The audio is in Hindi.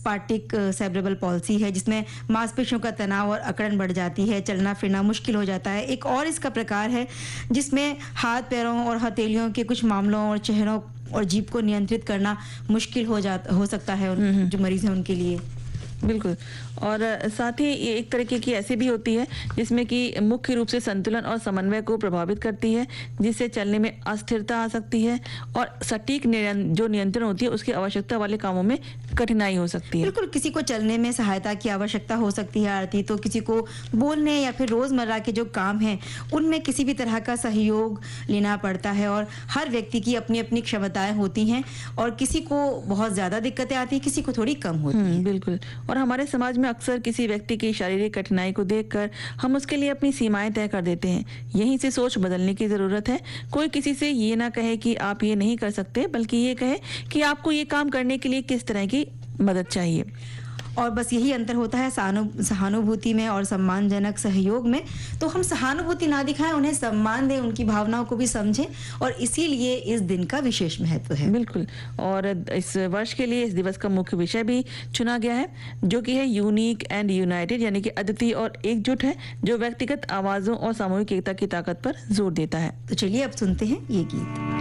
स्पार्टिक सेरेब्रल पॉल्सी है, जिसमें मांसपेशियों का तनाव और अकड़न बढ़ जाती है, चलना फिरना मुश्किल हो जाता है। एक और इसका प्रकार है जिसमें हाथ पैरों और हथेलियों के कुछ मामलों और चेहरों और जीभ को नियंत्रित करना मुश्किल हो सकता है जो मरीज हैं उनके लिए। बिल्कुल। और साथ ही ये एक तरीके की ऐसी भी होती है जिसमें कि मुख्य रूप से संतुलन और समन्वय को प्रभावित करती है, जिससे चलने में अस्थिरता आ सकती है और सटीक जो नियंत्रण होती है उसकी आवश्यकता वाले कामों में कठिनाई हो सकती है। बिल्कुल, किसी को चलने में सहायता की आवश्यकता हो सकती है आरती, तो किसी को बोलने या फिर रोजमर्रा के जो काम हैं उनमें किसी भी तरह का सहयोग लेना पड़ता है। और हर व्यक्ति की अपनी अपनी क्षमताएं होती हैं और किसी को बहुत ज्यादा दिक्कतें आती हैं, किसी को थोड़ी कम होती हैं। बिल्कुल। और हमारे समाज में अक्सर किसी व्यक्ति की शारीरिक कठिनाई को देखकर हम उसके लिए अपनी सीमाएं तय कर देते हैं। यहीं से सोच बदलने की जरूरत है। कोई किसी से ये ना कहे कि आप ये नहीं कर सकते, बल्कि ये कहे कि आपको ये काम करने के लिए किस तरह की मदद चाहिए। और बस यही अंतर होता है सहानुभूति में और सम्मानजनक सहयोग में। तो हम सहानुभूति ना दिखाएं, उन्हें सम्मान दें, उनकी भावनाओं को भी समझें, और इसीलिए इस दिन का विशेष महत्व है। बिल्कुल। और इस वर्ष के लिए इस दिवस का मुख्य विषय भी चुना गया है, जो कि है यूनिक एंड यूनाइटेड, यानी कि अद्वितीय और एकजुट है, जो व्यक्तिगत आवाजों और सामूहिक एकता की ताकत पर जोर देता है। तो चलिए अब सुनते हैं ये गीत।